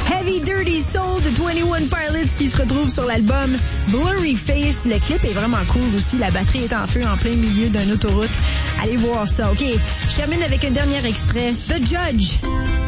Heavy Dirty Soul de 21 Pilots qui se retrouve sur l'album Blurry Face. Le clip est vraiment cool aussi. La batterie est en feu en plein milieu d'une autoroute. Allez voir ça. OK, je termine avec un dernier extrait. The Judge.